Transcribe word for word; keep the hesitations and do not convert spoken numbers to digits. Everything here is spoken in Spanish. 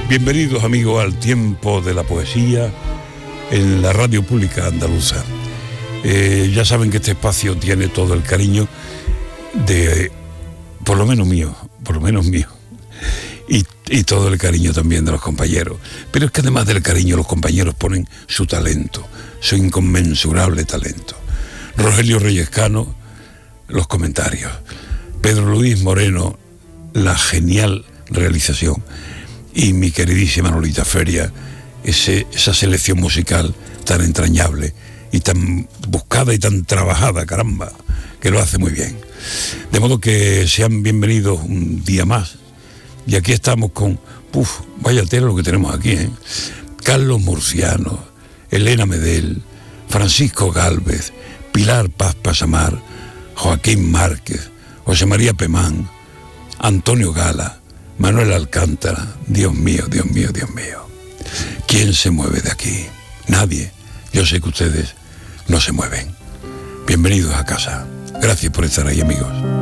Bienvenidos, amigos, al tiempo de la poesía en la radio pública andaluza. Eh, ya saben que este espacio tiene todo el cariño de, por lo menos mío, por lo menos mío, y, y todo el cariño también de los compañeros. Pero es que además del cariño, los compañeros ponen su talento, su inconmensurable talento. Rogelio Reyescano, los comentarios. Pedro Luis Moreno, la genial realización. Y mi queridísima Lolita Feria, ese, esa selección musical tan entrañable y tan buscada y tan trabajada, caramba, que lo hace muy bien. De modo que sean bienvenidos un día más. Y aquí estamos con, puf, vaya tela lo que tenemos aquí, ¿eh? Carlos Murciano, Elena Medel, Francisco Gálvez, Pilar Paz Pasamar, Joaquín Márquez, José María Pemán, Antonio Gala, Manuel Alcántara. Dios mío, Dios mío, Dios mío. ¿Quién se mueve de aquí? Nadie. Yo sé que ustedes no se mueven. Bienvenidos a casa. Gracias por estar ahí, amigos.